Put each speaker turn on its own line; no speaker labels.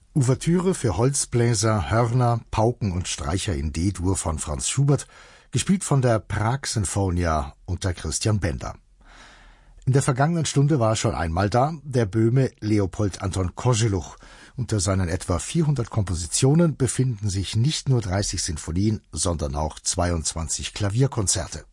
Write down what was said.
Ouvertüre für Holzbläser, Hörner, Pauken und Streicher in D-Dur von Franz Schubert, gespielt von der Prag Sinfonia unter Christian Bender. In der vergangenen Stunde war schon einmal da, der Böhme Leopold Anton Kozeluch. Unter seinen etwa 400 Kompositionen befinden sich nicht nur 30 Sinfonien, sondern auch 22 Klavierkonzerte.